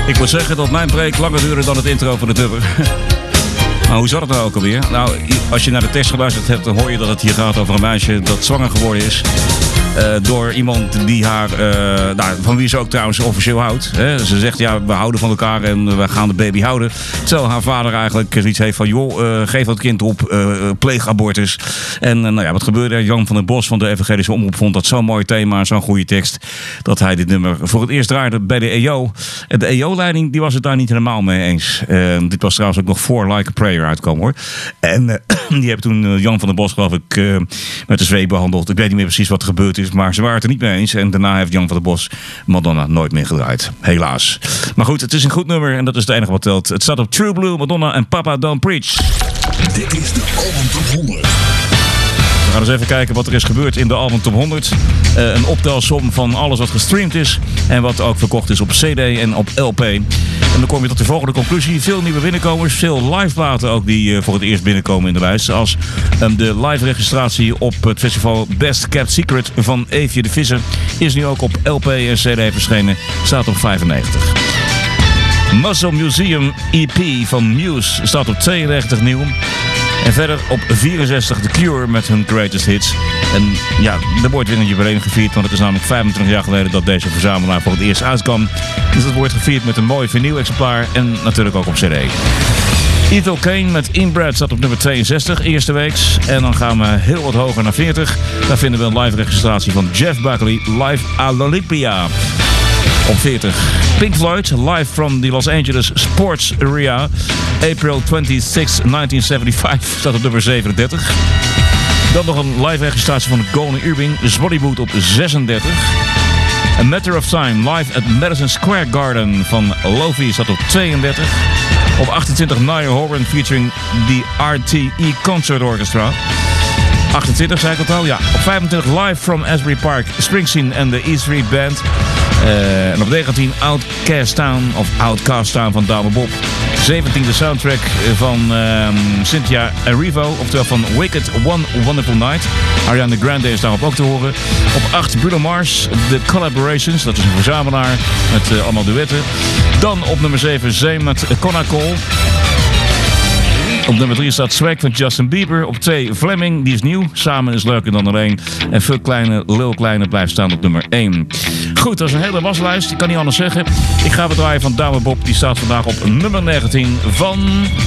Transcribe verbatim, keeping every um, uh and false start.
Ik moet zeggen dat mijn preek langer duurde dan het intro van de dubber. Maar hoe zat het nou ook alweer? Nou, als je naar de tekst geluisterd hebt, dan hoor je dat het hier gaat over een meisje dat zwanger geworden is. Uh, door iemand die haar, uh, nou, van wie ze ook trouwens officieel houdt. Hè? Ze zegt, ja, we houden van elkaar en we gaan de baby houden. Terwijl haar vader eigenlijk zoiets heeft van, joh, uh, geef dat kind op, uh, pleeg abortus. En uh, nou ja, wat gebeurde? Jan van der Bos van de Evangelische Omroep vond dat zo'n mooi thema, zo'n goede tekst, dat hij dit nummer voor het eerst draaide bij de E O. En de E O-leiding, die was het daar niet helemaal mee eens. Uh, dit was trouwens ook nog voor Like a Prayer uitkomen, hoor. En uh, die hebben toen uh, Jan van der Bos, geloof ik, uh, met de zweep behandeld. Ik weet niet meer precies wat er gebeurd is. Maar ze waren het er niet mee eens. En daarna heeft Jan van der Bos Madonna nooit meer gedraaid. Helaas. Maar goed, het is een goed nummer. En dat is het enige wat telt. Het staat op True Blue, Madonna en Papa Don't Preach. Dit is de Album Top honderd. We gaan eens even kijken wat er is gebeurd in de Album Top honderd. Uh, een optelsom van alles wat gestreamd is. En wat ook verkocht is op C D en op L P. En dan kom je tot de volgende conclusie. Veel nieuwe binnenkomers. Veel live platen ook die uh, voor het eerst binnenkomen in de lijst. Als um, de live registratie op het festival Best Kept Secret van Eefje de Visser is nu ook op L P en C D verschenen. Staat op vijfennegentig. Muscle Museum E P van Muse staat op tweeënnegentig nieuw. En verder op vierenzestig The Cure met hun greatest hits. En ja, er wordt weer een jubileum gevierd, want het is namelijk vijfentwintig jaar geleden dat deze verzamelaar voor het eerst uitkwam. Dus dat wordt gevierd met een mooi vinyl-exemplaar en natuurlijk ook op C D. Evil Kane met Inbred staat op nummer tweeënzestig, eerste weeks. En dan gaan we heel wat hoger naar veertig. Daar vinden we een live registratie van Jeff Buckley, live à l'Olympia. Op veertig. Pink Floyd, live from the Los Angeles Sports Area. April twenty-sixth, nineteen seventy-five, staat op nummer zevenendertig. Dan nog een live registratie van Golden Earring, Bollywood op zesendertig. A Matter of Time, live at Madison Square Garden van Lofi, staat op tweeëndertig. Op achtentwintig, Niall Horan featuring the R T E Concert Orchestra. achtentwintig, zei ik al, ja. Op vijfentwintig, live from Asbury Park, Springsteen en de E Street Band. Uh, en op negentien, Outcast Town of Outcast Town van Douwe Bob. zeventien, de soundtrack van uh, Cynthia Erivo, oftewel van Wicked One Wonderful Night. Ariana Grande is daarop ook te horen. Op acht, Bruno Mars, The Collaborations, dat is een verzamelaar met uh, allemaal duetten. Dan op nummer zeven, Zane met Connor Cole. Op nummer drie staat Swag van Justin Bieber. Op twee Fleming, die is nieuw. Samen is leuker dan er één. En Fuck Kleine, Lil Kleine blijft staan op nummer één. Goed, dat is een hele waslijst. Ik kan niet anders zeggen. Ik ga bedraaien van Douwe Bob. Die staat vandaag op nummer negentien van...